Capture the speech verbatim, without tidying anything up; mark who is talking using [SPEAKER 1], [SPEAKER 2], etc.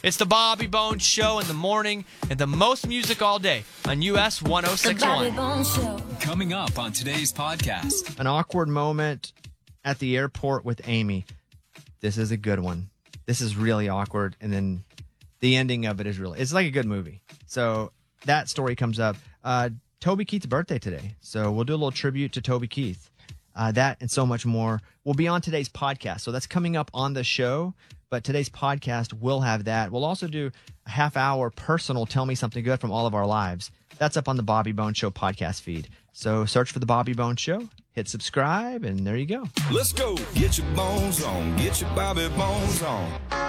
[SPEAKER 1] It's the Bobby Bones Show in the morning and the most music all day on U S one oh six point one.
[SPEAKER 2] The Bobby Bones Show.
[SPEAKER 3] Coming up on today's podcast.
[SPEAKER 4] An awkward moment at the airport with Amy. This is a good one. This is really awkward. And then the ending of it is really, it's like a good movie. So that story comes up. Uh, Toby Keith's birthday today. So we'll do a little tribute to Toby Keith. Uh, that and so much more will be on today's podcast. So that's coming up on the show. But today's podcast will have that. We'll also do a half hour personal Tell Me Something Good from all of our lives. That's up on the Bobby Bones Show podcast feed. So search for the Bobby Bones Show, hit subscribe, and there you go.
[SPEAKER 5] Let's go. Get your bones on. Get your Bobby Bones on.